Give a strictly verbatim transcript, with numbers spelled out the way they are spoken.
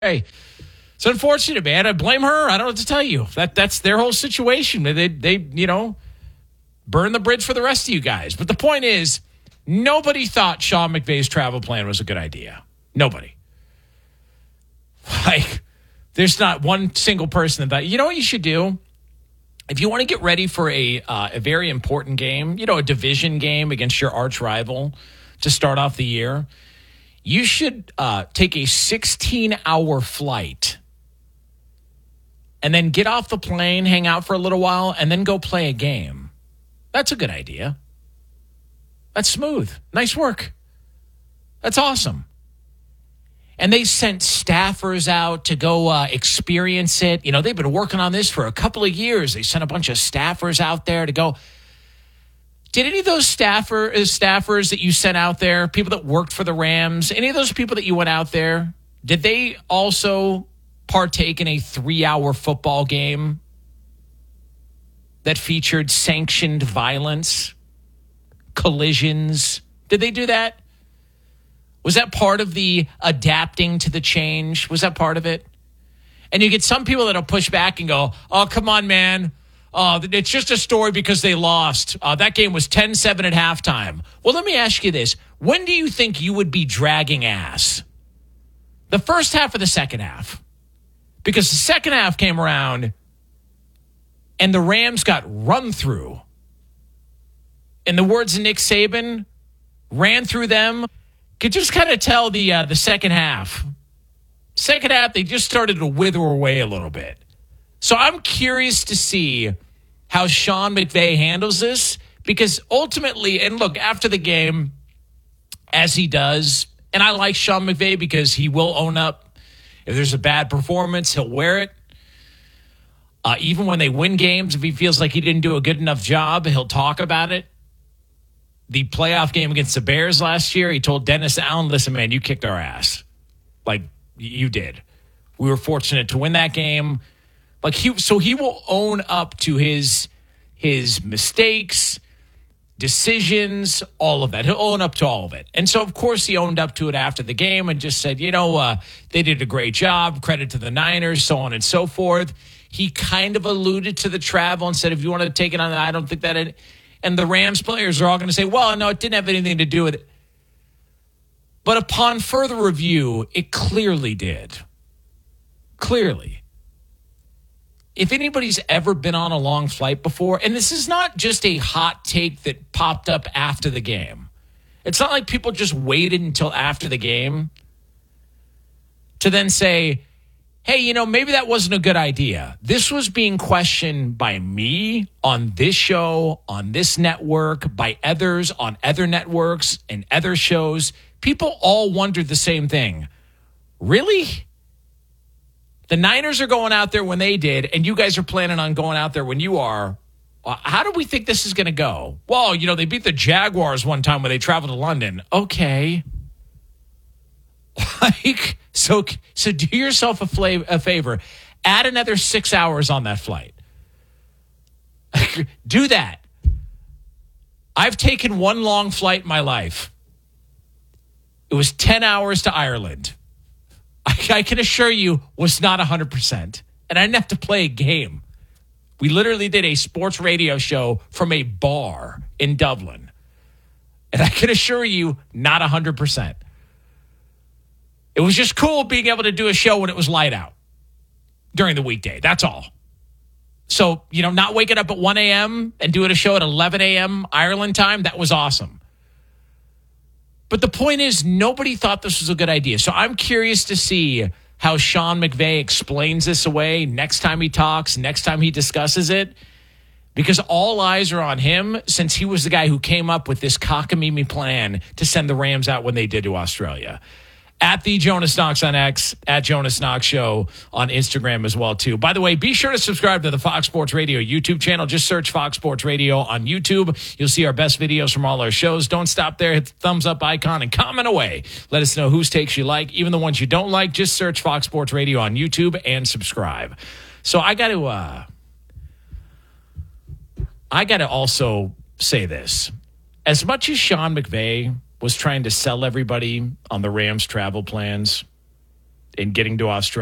Hey, it's unfortunate, man. I blame her. I don't know what to tell you. That that's their whole situation. They they you know burn the bridge for the rest of you guys. But the point is, nobody thought Sean McVay's travel plan was a good idea. Nobody. Like, there's not one single person that thought, you know what you should do? If you want to get ready for a uh, a very important game, you know, a division game against your arch rival to start off the year, you should uh, take a sixteen-hour flight and then get off the plane, hang out for a little while, and then go play a game. That's a good idea. That's smooth. Nice work. That's awesome. And they sent staffers out to go uh, experience it. You know, they've been working on this for a couple of years. They sent a bunch of staffers out there to go. Did any of those staffer, staffers that you sent out there, people that worked for the Rams, any of those people that you went out there, did they also partake in a three-hour football game that featured sanctioned violence, collisions? Did they do that? Was that part of the adapting to the change? Was that part of it? And you get some people that'll push back and go, oh, come on, man. Uh, it's just a story because they lost. Uh, that game was ten seven at halftime. Well, let me ask you this. When do you think you would be dragging ass? The first half or the second half? Because the second half came around and the Rams got run through. In the words of Nick Saban, ran through them. Could just kind of tell the uh, the second half. Second half, they just started to wither away a little bit. So I'm curious to see how Sean McVay handles this, because ultimately, and look, after the game, as he does, and I like Sean McVay because he will own up. If there's a bad performance, he'll wear it. Uh, even when they win games, if he feels like he didn't do a good enough job, he'll talk about it. The playoff game against the Bears last year, he told Dennis Allen, listen, man, you kicked our ass. Like, you did. We were fortunate to win that game. Like he, so he will own up to his his mistakes, decisions, all of that. He'll own up to all of it. And so, of course, he owned up to it after the game and just said, you know, uh, they did a great job. Credit to the Niners, so on and so forth. He kind of alluded to the travel and said, if you want to take it on, I don't think that it. And the Rams players are all going to say, well, no, it didn't have anything to do with it. But upon further review, it clearly did. Clearly. If anybody's ever been on a long flight before, and this is not just a hot take that popped up after the game. It's not like people just waited until after the game to then say, hey, you know, maybe that wasn't a good idea. This was being questioned by me on this show, on this network, by others on other networks and other shows. People all wondered the same thing. Really? The Niners are going out there when they did, and you guys are planning on going out there when you are. How do we think this is going to go? Well, you know, they beat the Jaguars one time when they traveled to London. Okay. Like, so, so do yourself a, flav- a favor. Add another six hours on that flight. Do that. I've taken one long flight in my life. It was ten hours to Ireland. I, I can assure you was not one hundred percent. And I didn't have to play a game. We literally did a sports radio show from a bar in Dublin. And I can assure you, not one hundred percent. It was just cool being able to do a show when it was light out during the weekday. That's all. So, you know, not waking up at one a.m. and doing a show at eleven a.m. Ireland time, that was awesome. But the point is, nobody thought this was a good idea. So I'm curious to see how Sean McVay explains this away next time he talks, next time he discusses it, because all eyes are on him since he was the guy who came up with this cockamamie plan to send the Rams out when they did to Australia. At the Jonas Knox on X, at Jonas Knox Show on Instagram as well, too. By the way, be sure to subscribe to the Fox Sports Radio YouTube channel. Just search Fox Sports Radio on YouTube. You'll see our best videos from all our shows. Don't stop there. Hit the thumbs up icon and comment away. Let us know whose takes you like. Even the ones you don't like, just search Fox Sports Radio on YouTube and subscribe. So I got to, uh, I got to also say this. As much as Sean McVay was trying to sell everybody on the Rams travel plans, in getting to Australia.